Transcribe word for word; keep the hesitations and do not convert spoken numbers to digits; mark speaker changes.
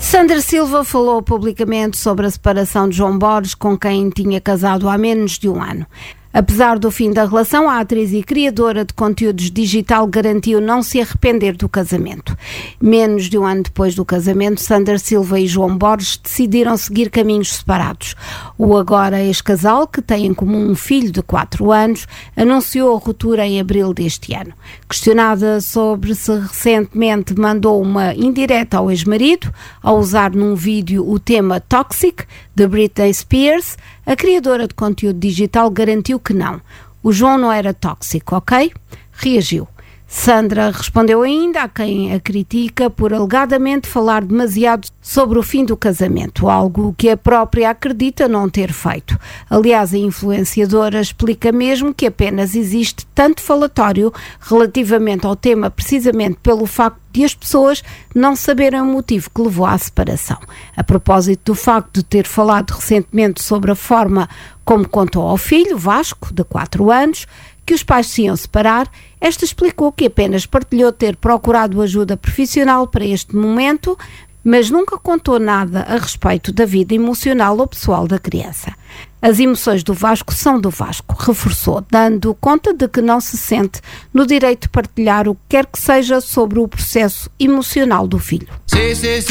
Speaker 1: Sandra Silva falou publicamente sobre a separação de João Borges, com quem tinha casado há menos de um ano. Apesar do fim da relação, a atriz e criadora de conteúdos digital garantiu não se arrepender do casamento. Menos de um ano depois do casamento, Sandra Silva e João Borges decidiram seguir caminhos separados. O agora ex-casal, que tem em comum um filho de quatro anos, anunciou a ruptura em abril deste ano. Questionada sobre se recentemente mandou uma indireta ao ex-marido, ao usar num vídeo o tema Toxic, de Britney Spears, a criadora de conteúdo digital garantiu que não. O João não era tóxico, ok? Reagiu. Sandra respondeu ainda a quem a critica por alegadamente falar demasiado sobre o fim do casamento, algo que a própria acredita não ter feito. Aliás, a influenciadora explica mesmo que apenas existe tanto falatório relativamente ao tema precisamente pelo facto de as pessoas não saberem o motivo que levou à separação. A propósito do facto de ter falado recentemente sobre a forma como contou ao filho, Vasco, de quatro anos, que os pais se iam separar, esta explicou que apenas partilhou ter procurado ajuda profissional para este momento, mas nunca contou nada a respeito da vida emocional ou pessoal da criança. As emoções do Vasco são do Vasco, reforçou, dando conta de que não se sente no direito de partilhar o que quer que seja sobre o processo emocional do filho. Sim, sim, sim.